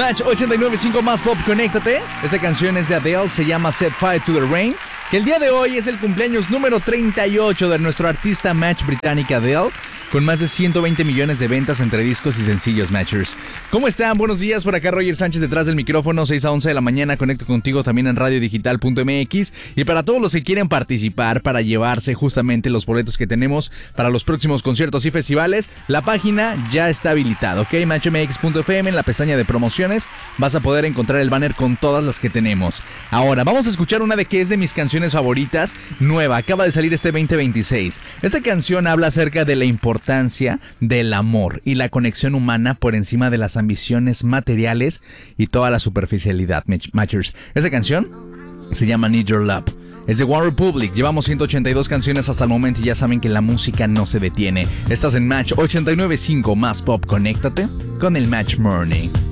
Match 89.5 más pop, conéctate. Esta canción es de Adele, se llama Set Fire to the Rain. Que el día de hoy es el cumpleaños número 38 de nuestro artista Match británica Adele, con más de 120 millones de ventas entre discos y sencillos, Matchers. ¿Cómo están? Buenos días, por acá Roger Sánchez detrás del micrófono, 6 a 11 de la mañana, conecto contigo también en radiodigital.mx. Y para todos los que quieren participar para llevarse justamente los boletos que tenemos para los próximos conciertos y festivales, la página ya está habilitada, ¿ok? matchmx.fm, en la pestaña de promociones vas a poder encontrar el banner con todas las que tenemos. Ahora, vamos a escuchar una de que es de mis canciones favoritas, nueva, acaba de salir este 2026. Esta canción habla acerca de la importancia del amor y la conexión humana por encima de las ambiciones materiales y toda la superficialidad, Matchers. Esta canción se llama Need Your Love. Es de One Republic. Llevamos 182 canciones hasta el momento y ya saben que la música no se detiene. Estás en Match 89.5 más pop. Conéctate con el Match Morning.